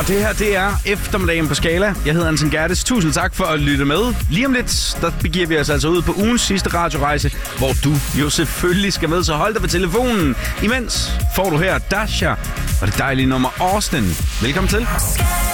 Det her, det er eftermiddagen på Skala. Jeg hedder Anton Gerdes. Tusind tak for at lytte med. Lige om lidt, der begiver vi os altså ud på ugens sidste radiorejse, hvor du jo selvfølgelig skal med, så hold dig ved telefonen. Imens får du her Dasha og det dejlige nummer Austin. Velkommen til.